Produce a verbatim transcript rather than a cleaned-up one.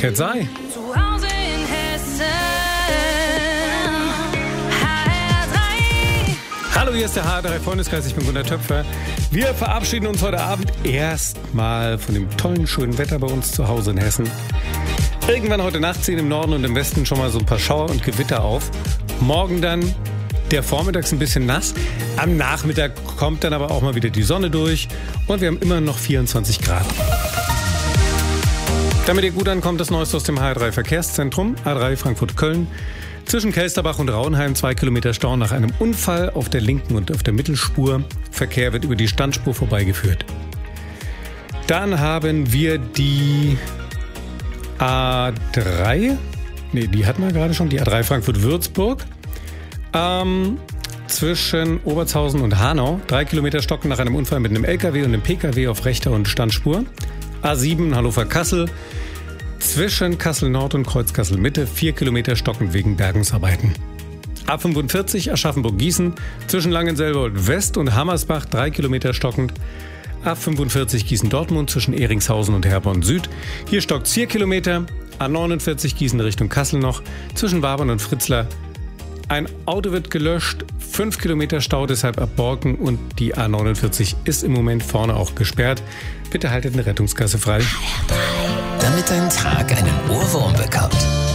Cat's Eye. Zu Hause in Hessen. H R drei. Hallo, hier ist der H R drei Freundeskreis, ich bin Gunnar Töpfer. Wir verabschieden uns heute Abend erstmal von dem tollen, schönen Wetter bei uns zu Hause in Hessen. Irgendwann heute Nacht ziehen im Norden und im Westen schon mal so ein paar Schauer und Gewitter auf. Morgen dann der Vormittags ein bisschen nass. Am Nachmittag kommt dann aber auch mal wieder die Sonne durch und wir haben immer noch vierundzwanzig Grad. Damit ihr gut ankommt, das Neueste aus dem H R drei Verkehrszentrum, A drei Frankfurt-Köln. Zwischen Kelsterbach und Raunheim zwei Kilometer Stau nach einem Unfall auf der linken und auf der Mittelspur. Verkehr wird über die Standspur vorbeigeführt. Dann haben wir die A drei, nee, die hatten wir gerade schon, die A drei Frankfurt-Würzburg. Ähm, zwischen Obertshausen und Hanau. Drei Kilometer stocken nach einem Unfall mit einem L K W und einem P K W auf rechter und Standspur. A sieben Hannover-Kassel. Zwischen Kassel-Nord und Kreuz-Kassel-Mitte. Vier Kilometer stockend wegen Bergungsarbeiten. A fünfundvierzig Aschaffenburg-Gießen. Zwischen Langenselbold-West und Hammersbach. Drei Kilometer stockend. A fünfundvierzig Gießen-Dortmund zwischen Ehringshausen und Herborn Süd. Hier stockt vier Kilometer. A neunundvierzig Gießen Richtung Kassel noch. Zwischen Wabern und Fritzlar. Ein Auto wird gelöscht. Fünf Kilometer Stau, deshalb ab Borken. Und die A neunundvierzig ist im Moment vorne auch gesperrt. Bitte haltet eine Rettungsgasse frei. Damit dein Tag einen Ohrwurm bekommt.